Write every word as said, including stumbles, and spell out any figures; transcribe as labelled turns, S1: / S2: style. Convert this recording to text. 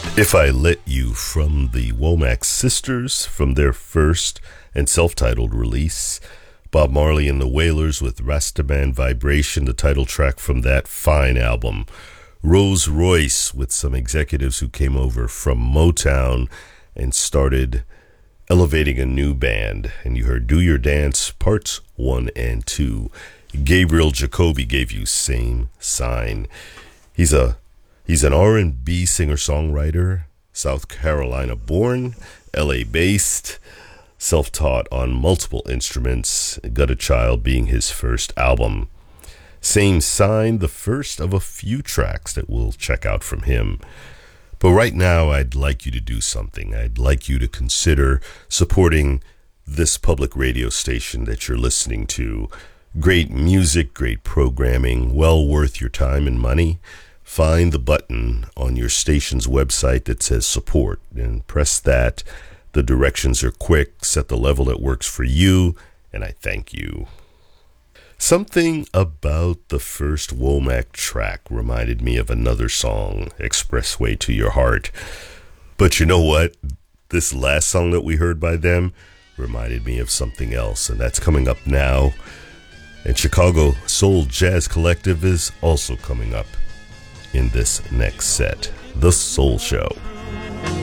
S1: If I Let You from the Womack Sisters from their first and self-titled release. Bob Marley and the Wailers with Rastaman Vibration, the title track from that fine album. Rose Royce with some executives who came over from Motown and started elevating a new band. And you heard Do Your Dance Parts one and two. Gabriel Jacoby gave you Same Sign. He's a He's an R and B singer-songwriter, South Carolina born, L A based, self-taught on multiple instruments, Got a Child being his first album. Same Sign, the first of a few tracks that we'll check out from him. But right now, I'd like you to do something. I'd like you to consider supporting this public radio station that you're listening to. Great music, great programming, well worth your time and money. Find the button on your station's website that says support and press that. The directions are quick. Set the level that works for you, and I thank you. Something about the first Womack track reminded me of another song, Expressway to Your Heart. But you know what? This last song that we heard by them reminded me of something else, and that's coming up now. And Chicago Soul Jazz Collective is also coming up in this next set, The Soul Show.